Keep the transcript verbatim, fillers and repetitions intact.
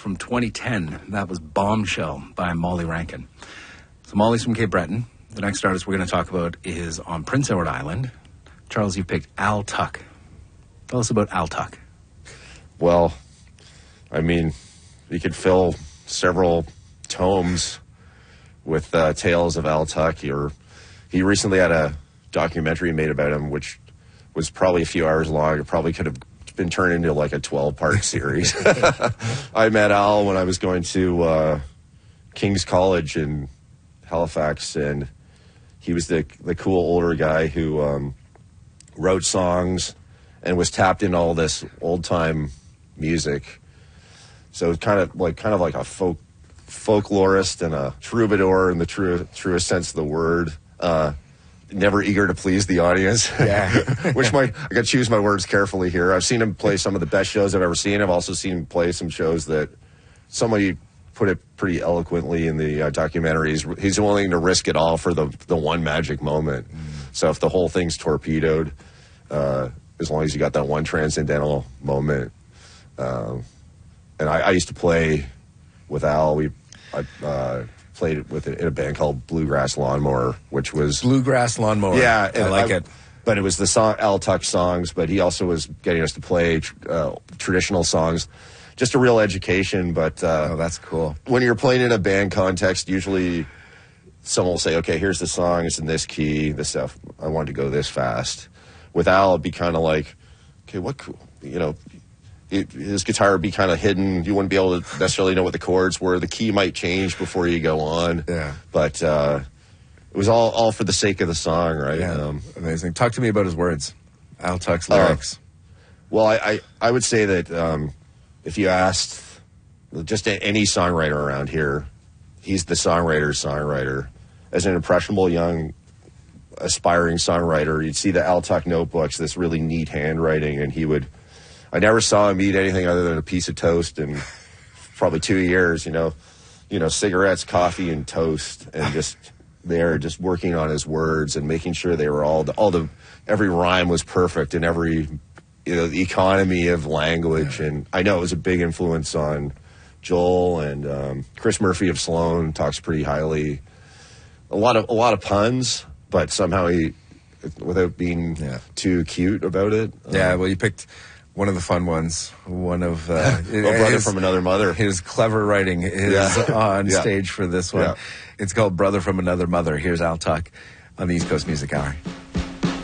from twenty ten. That was Bombshell by Molly Rankin. So Molly's from Cape Breton. The next artist we're going to talk about is on Prince Edward Island. Charles, you picked Al Tuck. Tell us about Al Tuck. Well, I mean, you could fill several tomes with uh, tales of Al Tuck. Or he recently had a documentary made about him, which was probably a few hours long. It probably could have been turned into like a twelve-part series. I met Al when I was going to uh, King's College in Halifax, and he was the the cool older guy who um, wrote songs and was tapped into all this old-time music. So it's kind of like kind of like a folk folklorist and a troubadour in the true truest sense of the word. Uh, never eager to please the audience. Yeah. Which my I got to choose my words carefully here. I've seen him play some of the best shows I've ever seen. I've also seen him play some shows that somebody put it pretty eloquently in the uh, documentaries. He's willing to risk it all for the the one magic moment. Mm. So if the whole thing's torpedoed, uh, as long as you got that one transcendental moment. Um, and I, I used to play with Al. We I uh, played with it in a band called Bluegrass Lawnmower, which was Bluegrass Lawnmower. Yeah, I like I, it. But it was the song Al Tuck songs. But he also was getting us to play uh, traditional songs. Just a real education. But uh, oh, that's cool. When you're playing in a band context, usually someone will say, "Okay, here's the song. It's in this key. This stuff. I want to go this fast." With Al, it'd be kind of like, "Okay, what? You know." It, his guitar would be kind of hidden. You wouldn't be able to necessarily know what the chords were. The key might change before you go on. Yeah. But uh, it was all, all for the sake of the song, right? Yeah. Um, Amazing. Talk to me about his words. Al Tuck's lyrics. Uh, well, I, I, I would say that um, if you asked just any songwriter around here, he's the songwriter's songwriter. As an impressionable young aspiring songwriter, you'd see the Al Tuck notebooks, this really neat handwriting, and he would... I never saw him eat anything other than a piece of toast in probably two years, you know, you know, cigarettes, coffee, and toast, and just there, just working on his words and making sure they were all the, all the, every rhyme was perfect and every, you know, the economy of language. And I know it was a big influence on Joel, and um, Chris Murphy of Sloan talks pretty highly. A lot of, a lot of puns, but somehow he, without being yeah. too cute about it. Yeah, um, well, you picked... one of the fun ones, one of uh, a brother his, from another mother. His clever writing is yeah. on yeah. stage for this one. Yeah. It's called Brother from Another Mother. Here's Al Tuck on the East Coast Music Hour.